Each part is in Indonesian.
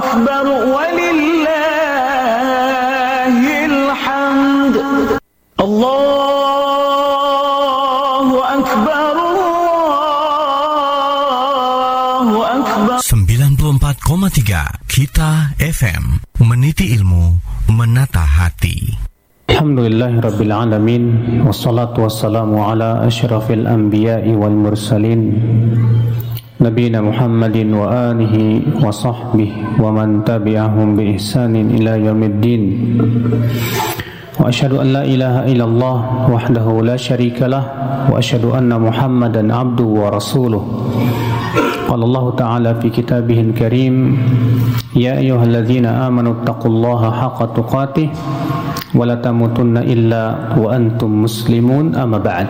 أكبر ولله الحمد الله أكبر الله أكبر 94,3 Kita FM, meniti ilmu, menata hati. Alhamdulillahirabbil alamin, wassalatu wassalamu ala asyrafil anbiya'i wal mursalin nabiyina Muhammadin wa alihi wa sahbihi wa man tabi'ahum bi ihsanin ila yaumiddin. Wa asyhadu an la ilaha illallah wahdahu la syarikalah wa asyhadu anna Muhammadan abduhu wa rasuluh. Qala Allah ta'ala fi kitabihil karim, ya ayyuhalladzina amanu taqullaha haqqa tuqatih wa la tamutunna illa wa antum muslimun, amma ba'd.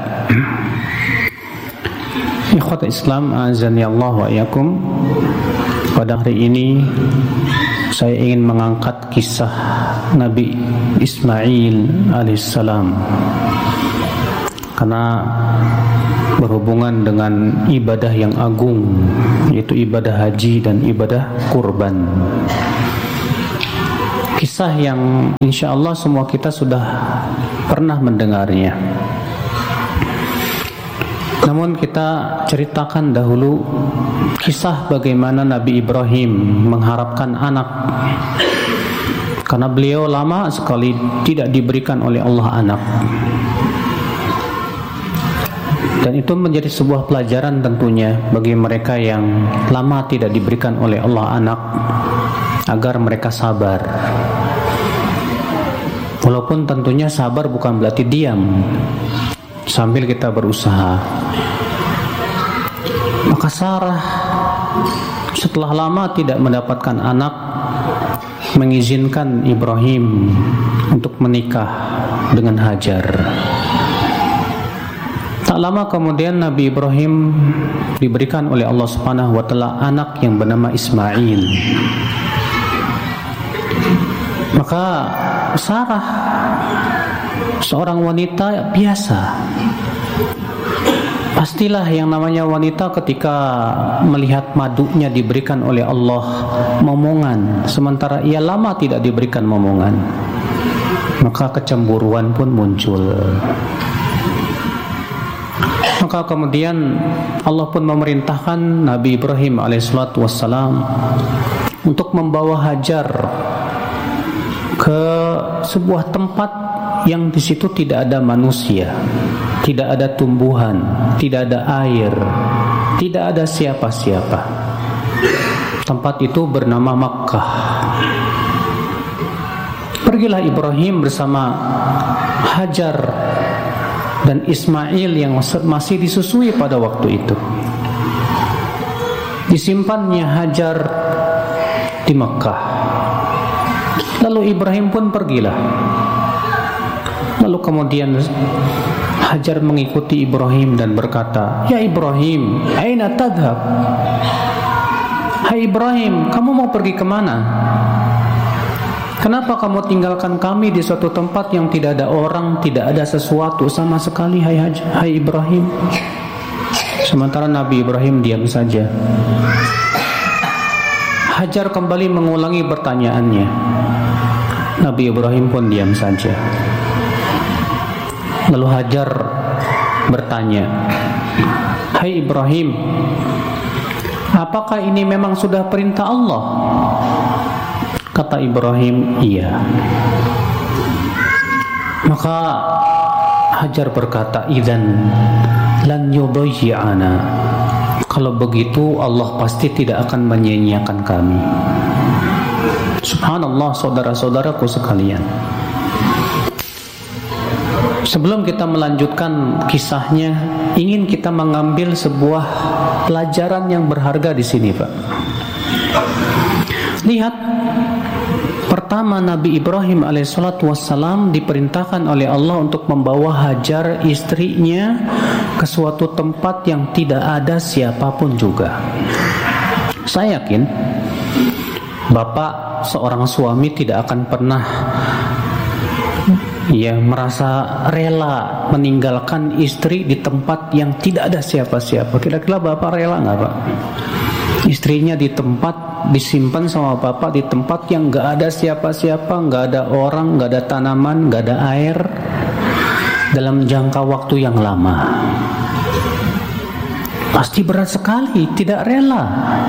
Ikhwat Islam, azani Allah wa iyyakum. Pada hari ini saya ingin mengangkat kisah Nabi Ismail alaihissalam, karena berhubungan dengan ibadah yang agung, yaitu ibadah haji dan ibadah kurban. Kisah yang insya Allah semua kita sudah pernah mendengarnya. Namun kita ceritakan dahulu kisah bagaimana Nabi Ibrahim mengharapkan anak, karena beliau lama sekali tidak diberikan oleh Allah anak. Dan itu menjadi sebuah pelajaran tentunya bagi mereka yang lama tidak diberikan oleh Allah anak, agar mereka sabar. Walaupun tentunya sabar bukan berarti diam, sambil kita berusaha. Maka Sarah setelah lama tidak mendapatkan anak, mengizinkan Ibrahim untuk menikah dengan Hajar. Tak lama kemudian Nabi Ibrahim diberikan oleh Allah Subhanahu wa taala anak yang bernama Ismail. Maka Sarah, seorang wanita biasa, pastilah yang namanya wanita ketika melihat madunya diberikan oleh Allah momongan, sementara ia lama tidak diberikan momongan, maka kecemburuan pun muncul. Maka kemudian Allah pun memerintahkan Nabi Ibrahim alaihissalatu wassalam untuk membawa Hajar ke sebuah tempat yang di situ tidak ada manusia, tidak ada tumbuhan, tidak ada air, tidak ada siapa-siapa. Tempat itu bernama Makkah. Pergilah Ibrahim bersama Hajar dan Ismail yang masih disusui pada waktu itu. Disimpannya Hajar di Makkah. Lalu Ibrahim pun pergilah. Lalu kemudian Hajar mengikuti Ibrahim dan berkata, "Ya Ibrahim, aina tadhab?" Hai Ibrahim, kamu mau pergi kemana? Kenapa kamu tinggalkan kami di suatu tempat yang tidak ada orang, tidak ada sesuatu sama sekali, hai Ibrahim? Sementara Nabi Ibrahim diam saja. Hajar kembali mengulangi pertanyaannya. Nabi Ibrahim pun diam saja. Lalu Hajar bertanya, "Hai Ibrahim, apakah ini memang sudah perintah Allah?" Kata Ibrahim, "Iya." Maka Hajar berkata, "Idzan lan yudhi'ana." Kalau begitu Allah pasti tidak akan menyia-nyiakan kami. Subhanallah, saudara-saudaraku sekalian. Sebelum kita melanjutkan kisahnya, ingin kita mengambil sebuah pelajaran yang berharga di sini, Pak. Lihat, pertama Nabi Ibrahim alaihissalatu wassalam diperintahkan oleh Allah untuk membawa Hajar istrinya ke suatu tempat yang tidak ada siapapun juga. Saya yakin bapak seorang suami tidak akan pernah merasa rela meninggalkan istri di tempat yang tidak ada siapa-siapa. Kira-kira bapak rela nggak, Pak? Istrinya disimpan sama bapak di tempat yang gak ada siapa-siapa, gak ada orang, gak ada tanaman, gak ada air, dalam jangka waktu yang lama. Pasti berat sekali, tidak rela.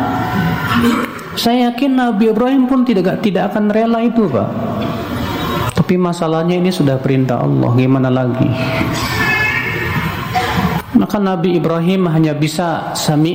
Saya yakin Nabi Ibrahim pun tidak akan rela itu, Pak. Tapi masalahnya ini sudah perintah Allah, gimana lagi? Maka Nabi Ibrahim hanya bisa